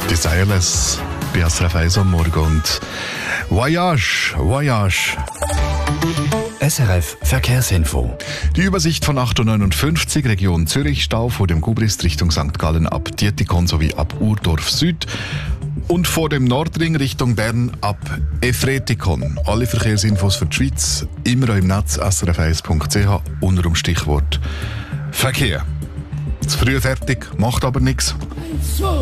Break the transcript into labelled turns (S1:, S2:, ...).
S1: Desireless bei SRF 1 am Morgen und Voyage, Voyage.
S2: SRF Verkehrsinfo.
S1: Die Übersicht von 8.59 Uhr, Region Zürich, Stau vor dem Gubrist Richtung St. Gallen ab Dietikon sowie ab Urdorf Süd. Und vor dem Nordring Richtung Bern ab Efretikon. Alle Verkehrsinfos für die Schweiz immer im Netz srf1.ch unter dem Stichwort Verkehr. Zu früh fertig, macht aber nichts.